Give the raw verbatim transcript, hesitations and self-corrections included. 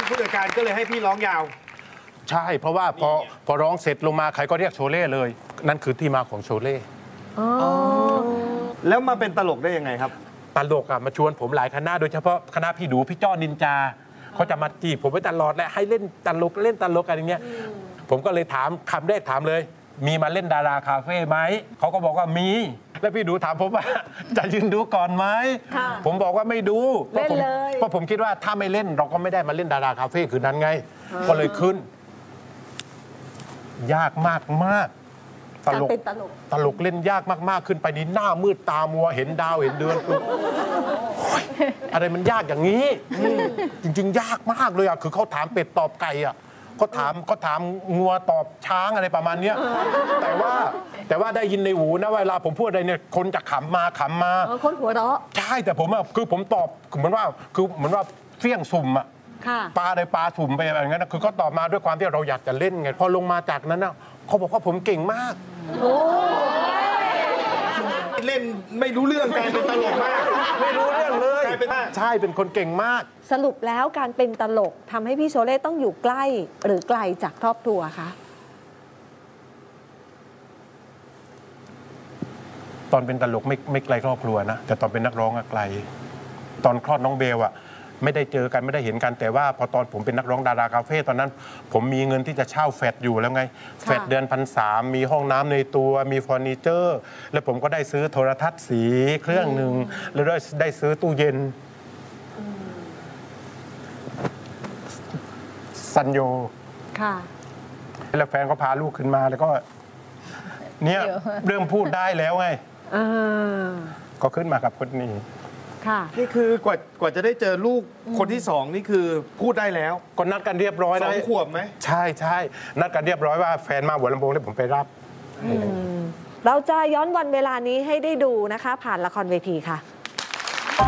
ผู้จัดการก็เลยให้พี่ร้องยาวใช่เพราะว่าพอพอร้องเสร็จลงมาใครก็เรียกโชเล่เลยนั่นคือที่มาของโชเล่แล้วมาเป็นตลกได้ยังไงครับตลกอ่ะมาชวนผมหลายคณะโดยเฉพาะคณะพี่ดูพี่จ้อนินจาเขาจะมาจีบผมไปตลอดและให้เล่นตลกเล่นตลกอะไรเงี้ยผมก็เลยถามคำแรกถามเลยมีมาเล่นดาราคาเฟ่ไหมเขาก็บอกว่ามีแล้วพี่ดูถามผมว่าจะยืนดูก่อนไหมผมบอกว่าไม่ดูเพราะผมเพราะผมคิดว่าถ้าไม่เล่นเราก็ไม่ได้มาเล่นดาราคาเฟ่คืนนั้นไงก็เลยขึ้นยากมากมากตลกตลกเล่นยากมากๆขึ้นไปนี่หน้ามืดตามัวเห็นดาวเห็นเดือนคืออะไรมันยากอย่างนี้จริงๆยากมากเลยอ่ะคือเขาถามเป็ดตอบไก่อ่ะเขาถามเขาถามงัวตอบช้างอะไรประมาณนี้แต่ว่าแต่ว่าได้ยินในหูนะเวลาผมพูดอะไรเนี่ยคนจะขำมาขำมาคนหัวเราะใช่แต่ผมอ่ะคือผมตอบเหมือนว่าคือเหมือนว่าเฟี้ยงสุ่มอ่ะปลาอะไรปลาสุ่มไปอะไรเงี้ยคือเขาตอบมาด้วยความที่เราอยากจะเล่นไงพอลงมาจากนั้นนะเขาบอกว่าผมเก่งมากเล่นไม่รู้เรื่องกลายเป็นตลกมากไม่รู้เรื่องเลยใช่เป็นคนเก่งมากสรุปแล้วการเป็นตลกทำให้พี่โชเล่ต้องอยู่ใกล้หรือไกลจากครอบครัวคะตอนเป็นตลกไม่ไม่ไกลครอบครัวนะแต่ตอนเป็นนักร้องอะไกลตอนคลอดน้องเบลอะไม่ได้เจอกันไม่ได้เห็นกันแต่ว่าพอตอนผมเป็นนักร้องดาราคาเฟ่ตอนนั้นผมมีเงินที่จะเช่าแฟลตอยู่แล้วไงแฟลตเดือนพันสามมีห้องน้ำในตัวมีเฟอร์นิเจอร์แล้วผมก็ได้ซื้อโทรทัศน์สีเครื่องหนึ่งแล้วได้ซื้อตู้เย็นซันโยค่ะแล้วแฟนก็พาลูกขึ้นมาแล้วก็เนี่ยเริ่มพูดได้แล้วไงก็ขึ้นมากับคนนี้นี่คือกว่ากว่าจะได้เจอลูกคนที่สองนี่คือพูดได้แล้วก็นัดกันเรียบร้อยนะสองขวบไหมใช่ใช่นัดกันเรียบร้อยว่าแฟนมาหัวลำโพงแล้วผมไปรับเราจะย้อนวันเวลานี้ให้ได้ดูนะคะผ่านละครเวทีค่ะ